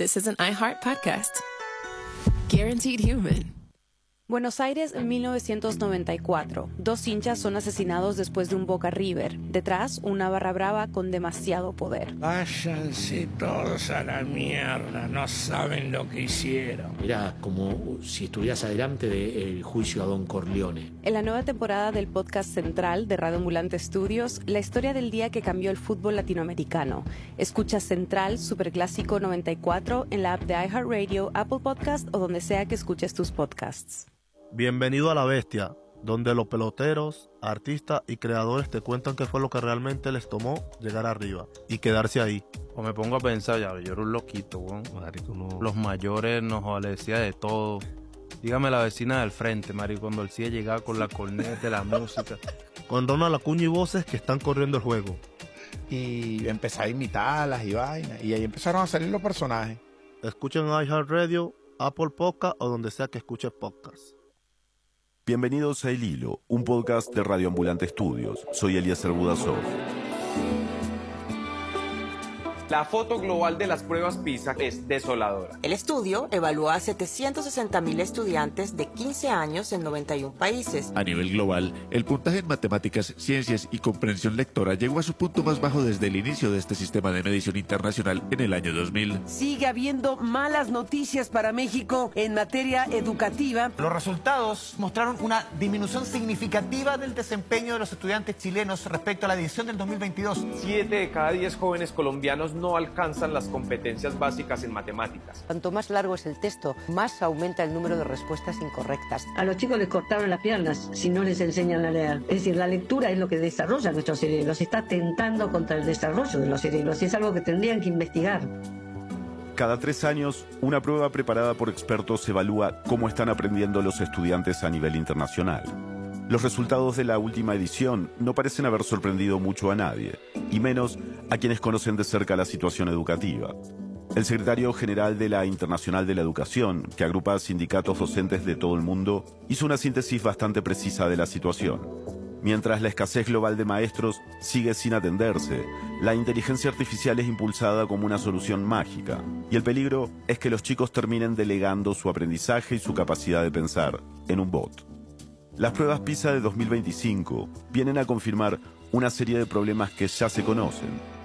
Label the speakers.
Speaker 1: This is an iHeart podcast. Guaranteed Human.
Speaker 2: Buenos Aires, en 1994. 2 hinchas son asesinados después de un Boca River. Detrás, una barra brava con demasiado poder.
Speaker 3: Váyanse todos a la mierda, no saben lo que hicieron.
Speaker 4: Era como si estuvieras adelante del juicio a Don Corleone.
Speaker 2: En la nueva temporada del podcast central de Radio Ambulante Studios, la historia del día que cambió el fútbol latinoamericano. Escucha Central Superclásico 94 en la app de iHeartRadio, Apple Podcast o donde sea que escuches tus podcasts.
Speaker 5: Bienvenido a La Bestia, donde los peloteros, artistas y creadores te cuentan qué fue lo que realmente les tomó llegar arriba y quedarse ahí.
Speaker 6: O me pongo a pensar, ya, yo era un loquito, weón. Marico, no. Los mayores nos decía de todo. Dígame la vecina del frente, marico, cuando el CIE llegaba con la corneta de la música.
Speaker 5: Con Ronald Acuña y voces que están corriendo el juego.
Speaker 7: Y empecé a imitarlas y vainas. Y ahí empezaron a salir los personajes.
Speaker 5: Escuchen iHeartRadio, Apple Podcast o donde sea que escuches podcasts.
Speaker 8: Bienvenidos a El Hilo, un podcast de Radio Ambulante Studios. Soy Eliezer Budasov.
Speaker 9: La foto global de las pruebas PISA es desoladora.
Speaker 10: El estudio evaluó a 760.000 estudiantes de 15 años en 91 países.
Speaker 11: A nivel global, el puntaje en matemáticas, ciencias y comprensión lectora llegó a su punto más bajo desde el inicio de este sistema de medición internacional en el año 2000.
Speaker 12: Sigue habiendo malas noticias para México en materia educativa.
Speaker 13: Los resultados mostraron una disminución significativa del desempeño de los estudiantes chilenos respecto a la edición del 2022.
Speaker 9: 7 de cada 10 jóvenes colombianos no alcanzan las competencias básicas en matemáticas.
Speaker 14: Cuanto más largo es el texto, más aumenta el número de respuestas incorrectas.
Speaker 15: A los chicos les cortaron las piernas si no les enseñan a leer. Es decir, la lectura es lo que desarrolla nuestros cerebros, está atentando contra el desarrollo de los cerebros y es algo que tendrían que investigar.
Speaker 8: Cada 3 años, una prueba preparada por expertos evalúa cómo están aprendiendo los estudiantes a nivel internacional. Los resultados de la última edición no parecen haber sorprendido mucho a nadie, y menos a quienes conocen de cerca la situación educativa. El secretario general de la Internacional de la Educación, que agrupa sindicatos docentes de todo el mundo, hizo una síntesis bastante precisa de la situación. Mientras la escasez global de maestros sigue sin atenderse, la inteligencia artificial es impulsada como una solución mágica, y el peligro es que los chicos terminen delegando su aprendizaje y su capacidad de pensar en un bot. Las pruebas PISA de 2025 vienen a confirmar una serie de problemas que ya se conocen,